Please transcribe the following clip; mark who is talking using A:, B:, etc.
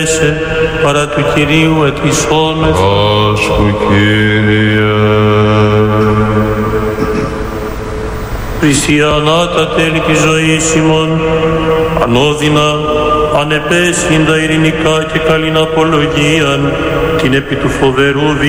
A: παρά του Κυρίου εκκλεισόμεθα.
B: Άσκου Κύριε.
A: Χριστιανά τα τέλη της ζωής ημών, ανώδυνα, ανεπέσχυντα ειρηνικά και καλήν απολογίαν, την επί του φοβερού